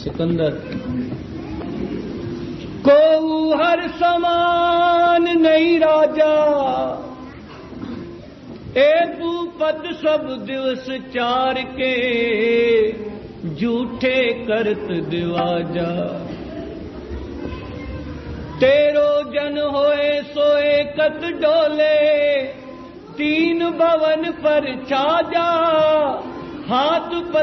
सिकंदर को हर समान नहीं राजा, एक पद सब दिवस चार के, झूठे करत दिवाजा। तेरो जन होए सोए कत डोले, तीन भवन पर छाजा, हाथ पर